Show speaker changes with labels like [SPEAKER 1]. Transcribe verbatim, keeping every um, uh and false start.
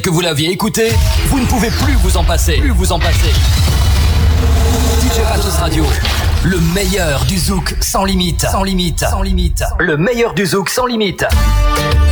[SPEAKER 1] Que vous l'aviez écouté, vous ne pouvez plus vous en passer. Plus vous en passer. D J Matos Radio, le meilleur du zouk sans limite. Sans limite. Sans limite. Le meilleur du zouk sans limite.